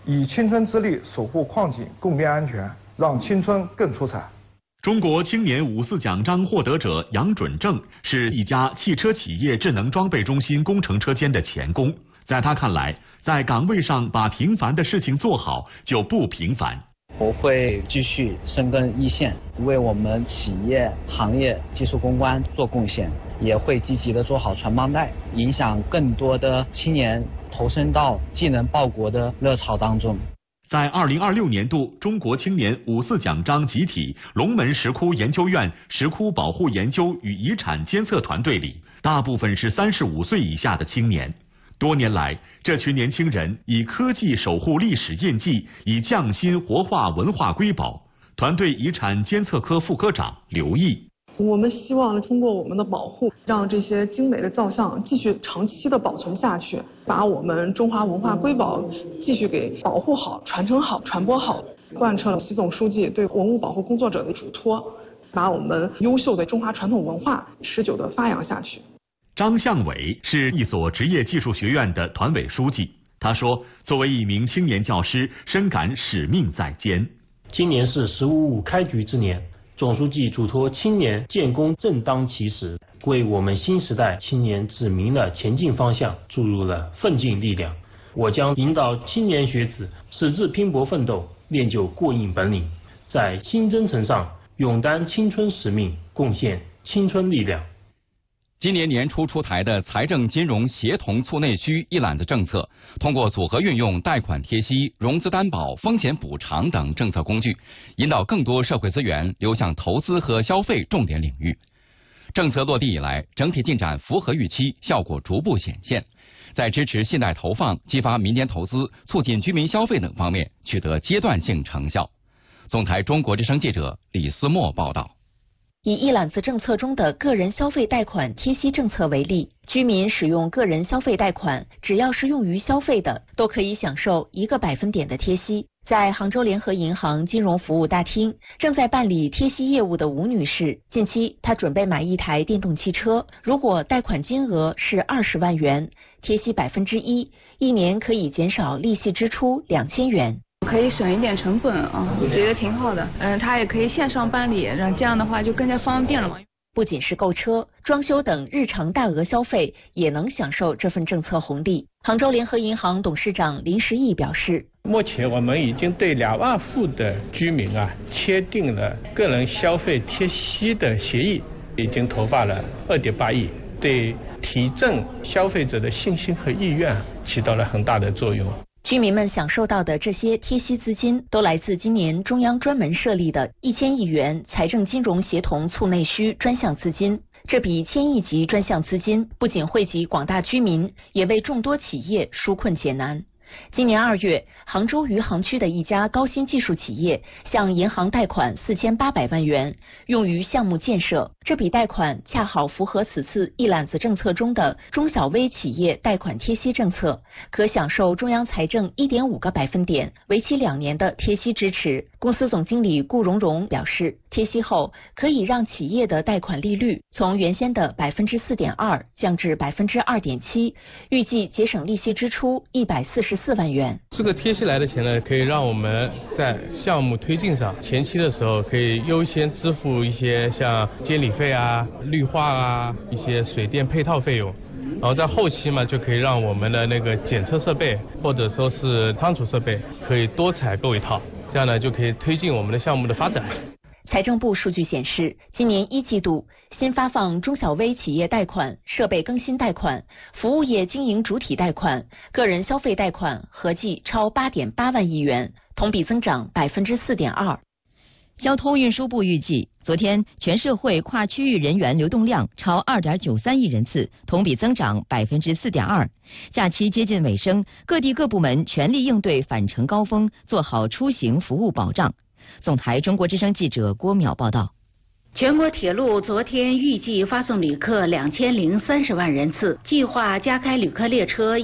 以青春之力守护矿井供电安全，让青春更出彩。 中国青年54奖章获得者杨准正是一家汽车企业智能装备中心工程车间的钳工，在他看来，在岗位上把平凡的事情做好就不平凡。 我会继续深耕一线，为我们企业、行业技术攻关做贡献，也会积极的做好传帮带，影响更多的青年投身到技能报国的热潮当中。 在2026年度中国青年54奖章集体龙门石窟研究院石窟保护研究与遗产监测团队里，大部分是35岁以下的青年。多年来，这群年轻人以科技守护历史印记，以匠心活化文化瑰宝。团队遗产监测科副科长刘毅： 我们希望通过我们的保护，让这些精美的造像继续长期的保存下去，把我们中华文化瑰宝继续给保护好、传承好、传播好，贯彻了习总书记对文物保护工作者的嘱托，把我们优秀的中华传统文化持久的发扬下去。 张向伟是一所职业技术学院的团委书记，他说，作为一名青年教师，深感使命在肩。 今年是“15+5”开局之年，总书记嘱托青年建功正当其时，为我们新时代青年指明了前进方向，注入了奋进力量。我将引导青年学子矢志拼搏奋斗，练就过硬本领，在新征程上勇担青春使命，贡献青春力量。 今年年初出台的财政金融协同促内需一揽子政策，通过组合运用贷款贴息、融资担保、风险补偿等政策工具，引导更多社会资源流向投资和消费重点领域。政策落地以来，整体进展符合预期，效果逐步显现，在支持信贷投放、激发民间投资、促进居民消费等方面取得阶段性成效。总台中国之声记者李思墨报道。 以一揽子政策中的个人消费贷款贴息政策为例，居民使用个人消费贷款，只要是用于消费的，都可以享受1个百分点的贴息。在杭州联合银行金融服务大厅，正在办理贴息业务的吴女士，近期她准备买一台电动汽车，如果贷款金额是20万元，贴息1%，一年可以减少利息支出2000元。 可以省一点成本啊，我觉得挺好的。它也可以线上办理，然后这样的话就更加方便了嘛。 不仅是购车、装修等日常大额消费，也能享受这份政策红利。杭州联合银行董事长林时义表示， 目前我们已经对2万户的居民签订了个人消费贴息的协议，已经投发了2.8亿，对提振消费者的信心和意愿起到了很大的作用。 居民们享受到的这些贴息资金，都来自今年中央专门设立的1000亿元财政金融协同促内需专项资金。这笔1000亿级专项资金不仅惠及广大居民，也为众多企业纾困解难。今年2月，杭州余杭区的一家高新技术企业向银行贷款4800万元，用于项目建设。这笔贷款恰好符合此次一揽子政策中的中小微企业贷款贴息政策，可享受中央财政1.5个百分点、为期2年的贴息支持。公司总经理顾荣荣表示，贴息后可以让企业的贷款利率从原先的4.2%降至2.7%，预计节省利息支出144万元。 这个贴息来的钱呢，可以让我们在项目推进上，前期的时候可以优先支付一些像监理费绿化一些水电配套费用，然后在后期嘛，就可以让我们的那个检测设备或者说是仓储设备可以多采购一套，这样呢就可以推进我们的项目的发展。 财政部数据显示，今年1季度新发放中小微企业贷款、设备更新贷款、服务业经营主体贷款、个人消费贷款合计超8.8万亿元，同比增长4.2%。 交通运输部预计，昨天全社会跨区域人员流动量超2.93亿人次，同比增长4.2%。假期接近尾声，各地各部门全力应对返程高峰，做好出行服务保障。总台中国之声记者郭淼报道。 全国铁路昨天预计发送旅客2030万人次，计划加开旅客列车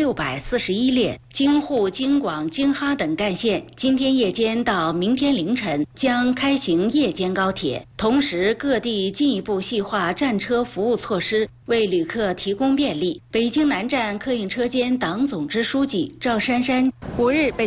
1641列，京沪、京广、京哈等干线今天夜间到明天凌晨将开行夜间高铁。同时，各地进一步细化站车服务措施，为旅客提供便利。北京南站客运车间党总支书记赵珊珊， 5日北